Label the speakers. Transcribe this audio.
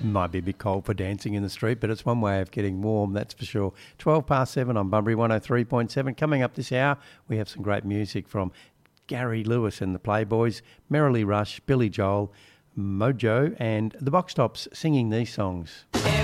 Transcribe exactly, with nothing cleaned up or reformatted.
Speaker 1: Might be a bit cold for dancing in the street, but it's one way of getting warm, that's for sure. twelve past seven on Bunbury one oh three point seven. Coming up this hour, we have some great music from Gary Lewis and the Playboys, Merrily Rush, Billy Joel, Mojo, and the Box Tops singing these songs.
Speaker 2: Yeah.